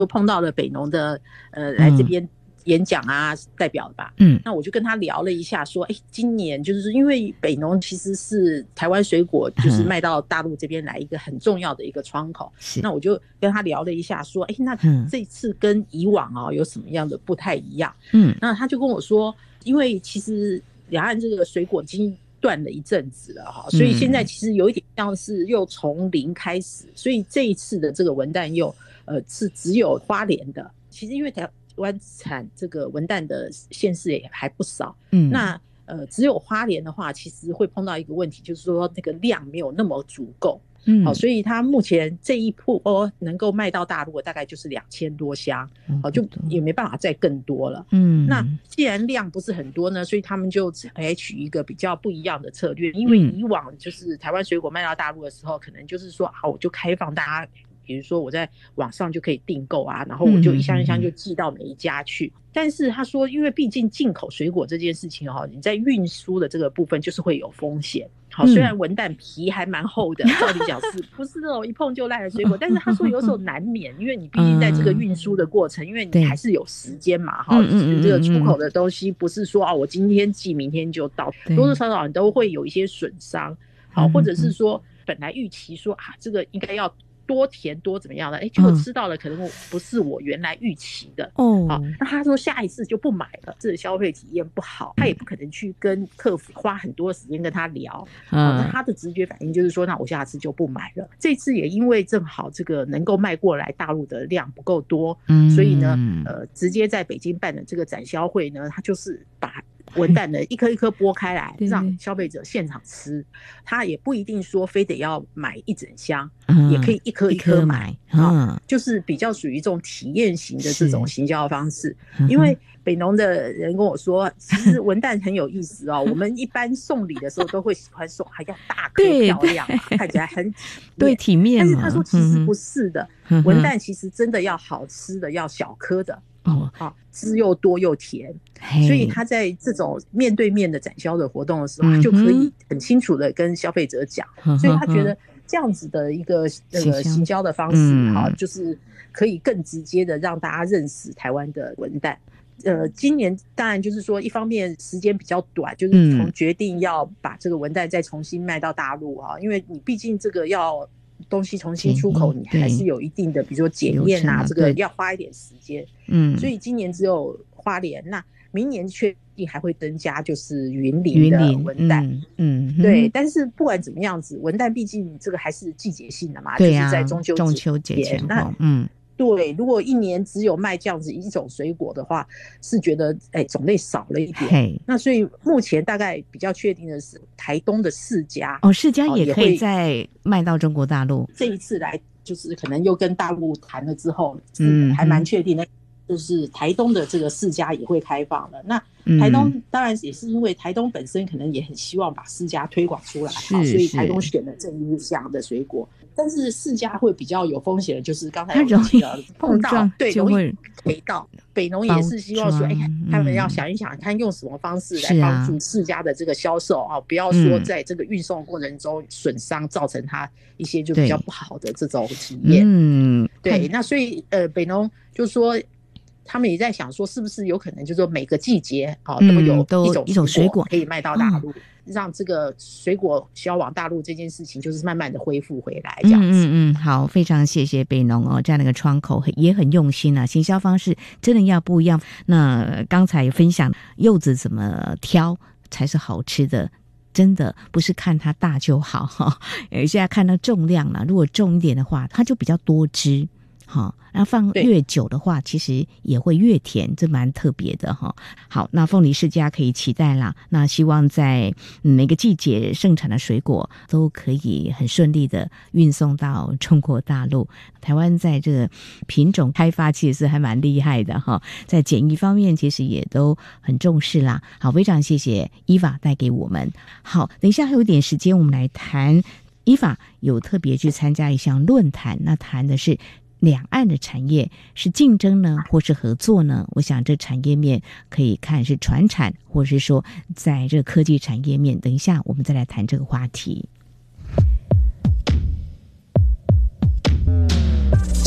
就碰到了北农的来这边演讲啊代表吧，那我就跟他聊了一下说，今年就是因为北农其实是台湾水果就是卖到大陆这边来一个很重要的一个窗口，那我就跟他聊了一下说，那这次跟以往有什么样的不太一样，那他就跟我说，因为其实两岸这个水果已经断了一阵子了哈，所以现在其实有一点像是又从零开始，所以这一次的这个文旦柚是只有花莲的，其实因为台湾产这个文旦的县市也还不少，那只有花莲的话，其实会碰到一个问题，就是说那个量没有那么足够，所以它目前这一波能够卖到大陆的大概就是2000多箱，就也没办法再更多了。那既然量不是很多呢，所以他们就采取一个比较不一样的策略，因为以往就是台湾水果卖到大陆的时候，可能就是说我就开放大家，比如说我在网上就可以订购啊，然后我就一箱一箱就寄到每一家去。但是他说，因为毕竟进口水果这件事情你在运输的这个部分就是会有风险。好，虽然文旦皮还蛮厚的，照理讲是不是那种一碰就烂的水果，但是他说有时候难免，因为你毕竟在这个运输的过程，因为你还是有时间嘛，这个出口的东西不是说我今天寄明天就到，多多少少你都会有一些损伤，好，或者是说本来预期说这个应该要多甜多怎么样的，结果吃到了可能不是我原来预期的，那他说下一次就不买了，这个消费体验不好，他也不可能去跟客服花很多时间跟他聊，那他的直觉反应就是说，那我下次就不买了。这次也因为正好这个能够卖过来大陆的量不够多，所以呢直接在北京办的这个展销会呢，他就是把文旦的一颗一颗剥开来让消费者现场吃，他也不一定说非得要买一整箱，也可以一颗一颗买，就是比较属于这种体验型的这种行销方式。因为北农的人跟我说，其实文旦很有意思我们一般送礼的时候都会喜欢送还要大颗漂亮看起来很体面， 但是他说其实不是的，文旦其实真的要好吃的，要小颗的汁又多又甜，所以他在这种面对面的展销的活动的时候，他就可以很清楚的跟消费者讲，所以他觉得这样子的一个行销的方式就是可以更直接的让大家认识台湾的文旦。今年当然就是说一方面时间比较短，就是从决定要把这个文旦再重新卖到大陆因为你毕竟这个要东西重新出口，你还是有一定的比如说检验这个要花一点时间，所以今年只有花莲，那明年确定还会增加就是云林的文旦，对，但是不管怎么样子，文旦毕竟这个还是季节性的嘛，就是在中秋节前后，对，如果一年只有卖这样子一种水果的话，是觉得种类少了一点。那所以目前大概比较确定的是，台东的4家 4家也可以再卖到中国大陆。 这一次来就是可能又跟大陆谈了之后，还蛮确定的。就是台东的这个4家也会开放了。那台东当然也是因为台东本身可能也很希望把4家推广出来，所以台东选了这一项的水果。但是4家会比较有风险的，就是刚才有提到碰到，对，容易赔到。北农也是希望说，他们要想一想，看用什么方式来帮助4家的这个销售不要说在这个运送过程中损伤，造成他一些就比较不好的这种体验。对，那所以北农就说。他们也在想说，是不是有可能就是说每个季节都有一种水果可以卖到大陆，让这个水果销往大陆这件事情就是慢慢的恢复回来这样子。 好，非常谢谢北农这样的一个窗口也很用心行销方式真的要不一样。那刚才分享柚子怎么挑才是好吃的，真的不是看它大就好现在看它重量了，如果重一点的话，它就比较多汁那放越久的话，其实也会越甜，这蛮特别的好，那凤梨世家可以期待啦。那希望在每个季节盛产的水果都可以很顺利的运送到中国大陆。台湾在这个品种开发其实是还蛮厉害的在检疫方面其实也都很重视啦。好，非常谢谢伊娃带给我们。好，等一下还有一点时间，我们来谈伊娃有特别去参加一项论坛，那谈的是两岸的产业是竞争呢，或是合作呢？我想这产业面可以看是传产，或是说在这个科技产业面。等一下我们再来谈这个话题。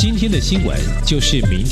今天的新闻就是明天。